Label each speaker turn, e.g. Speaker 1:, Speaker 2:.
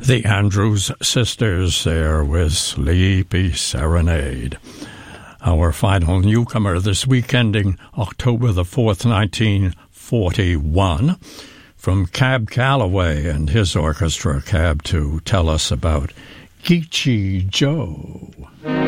Speaker 1: The Andrews Sisters there with Sleepy Serenade. Our final newcomer this week, ending October the 4th, 1941, from Cab Calloway and his orchestra, Cab, to tell us about Geechee Joe.